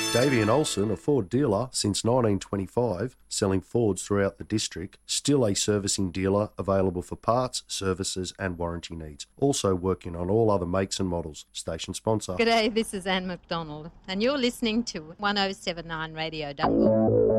Davey and Olsen, a Ford dealer since 1925, selling Fords throughout the district, still a servicing dealer available for parts, services and warranty needs. Also working on all other makes and models. Station sponsor. G'day, this is Anne McDonald and you're listening to 1079 Radio Dungal.